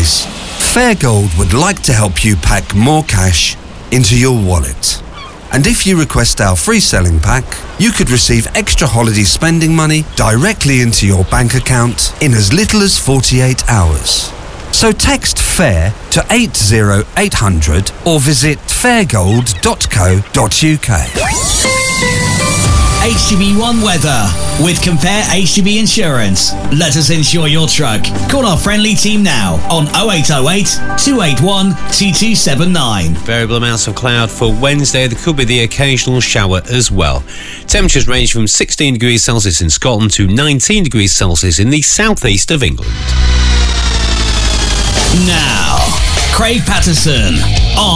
holidays, Fairgold would like to help you pack more cash into your wallet. And if you request our free selling pack, you could receive extra holiday spending money directly into your bank account in as little as 48 hours. So text FAIR to 80800 or visit fairgold.co.uk. HGV One weather with Compare HGV Insurance. Let us insure your truck. Call our friendly team now on 0808 281 2279. Variable amounts of cloud for Wednesday. There could be the occasional shower as well. Temperatures range from 16 degrees Celsius in Scotland to 19 degrees Celsius in the southeast of England. Now, Craig Patterson on